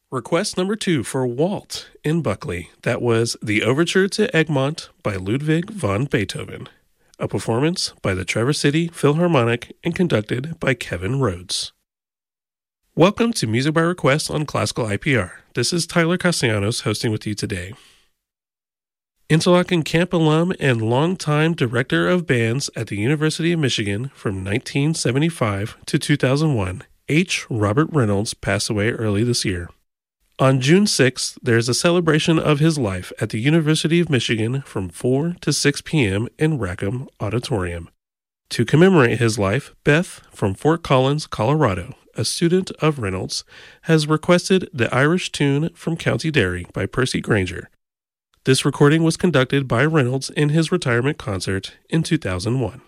Request number 2 for Walt in Buckley. That was The Overture to Egmont by Ludwig van Beethoven, a performance by the Traverse City Philharmonic and conducted by Kevin Rhodes. Welcome to Music by Request on Classical IPR. This is Tyler Castellanos hosting with you today. Interlochen Camp alum and longtime director of bands at the University of Michigan from 1975 to 2001, H. Robert Reynolds passed away early this year. On June 6th, there is a celebration of his life at the University of Michigan from 4 to 6 p.m. in Rackham Auditorium. To commemorate his life, Beth from Fort Collins, Colorado, a student of Reynolds, has requested The Irish Tune from County Derry by Percy Grainger. This recording was conducted by Reynolds in his retirement concert in 2001.